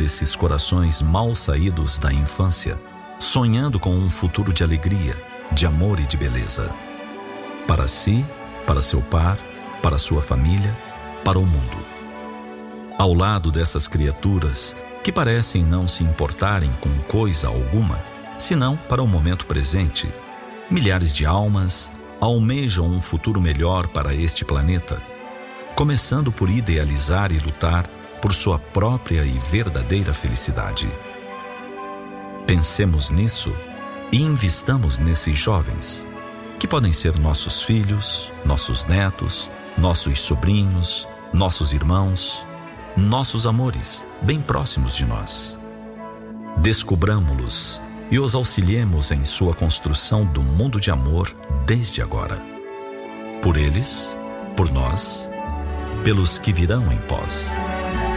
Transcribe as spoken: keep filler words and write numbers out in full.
esses corações mal saídos da infância, sonhando com um futuro de alegria, de amor e de beleza. Para si, para seu par, para sua família, para o mundo. Ao lado dessas criaturas que parecem não se importarem com coisa alguma, senão para o momento presente, milhares de almas almejam um futuro melhor para este planeta, começando por idealizar e lutar por sua própria e verdadeira felicidade. Pensemos nisso e investamos nesses jovens, que podem ser nossos filhos, nossos netos, nossos sobrinhos, nossos irmãos, nossos amores, bem próximos de nós. Descubramo-los e os auxiliemos em sua construção do mundo de amor desde agora. Por eles, por nós, pelos que virão em pós.